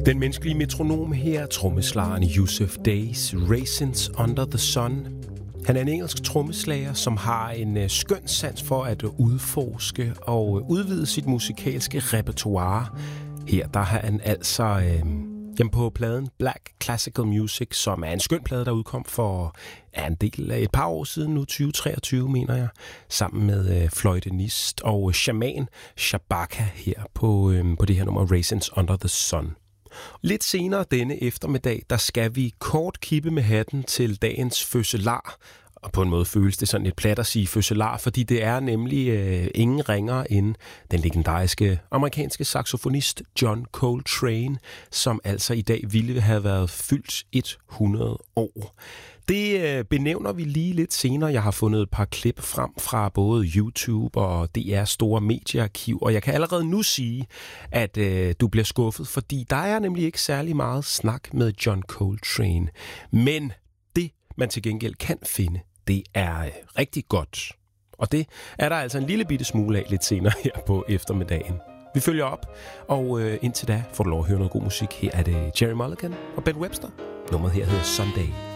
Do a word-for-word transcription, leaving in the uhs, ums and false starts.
Den menneskelige metronom her, trommeslageren Yusuf Days, Raisins Under the Sun. Han er en engelsk trommeslager, som har en uh, skøn sans for at udforske og uh, udvide sit musikalske repertoire. Her der har han altså uh, jamen på pladen Black Classical Music, som er en skøn plade, der udkom for ja, en del af et par år siden, nu tyve treogtyve mener jeg, sammen med uh, fløjtenist og uh, shaman Shabaka her på, uh, på det her nummer Raisins Under the Sun. Lidt senere denne eftermiddag, der skal vi kort kippe med hatten til dagens fødselar. Og på en måde føles det sådan lidt plat at sige fødselar, fordi det er nemlig øh, ingen ringere end den legendariske amerikanske saxofonist John Coltrane, som altså i dag ville have været fyldt hundrede år. Det øh, benævner vi lige lidt senere. Jeg har fundet et par klip frem fra både YouTube og D R's store mediearkiv, og jeg kan allerede nu sige, at øh, du bliver skuffet, fordi der er nemlig ikke særlig meget snak med John Coltrane. Men det, man til gengæld kan finde, det er øh, rigtig godt. Og det er der altså en lille bitte smule af lidt senere her på eftermiddagen. Vi følger op, og øh, indtil da får du lov at høre noget god musik. Her er det Jerry Mulligan og Ben Webster. Nummeret her hedder Sunday.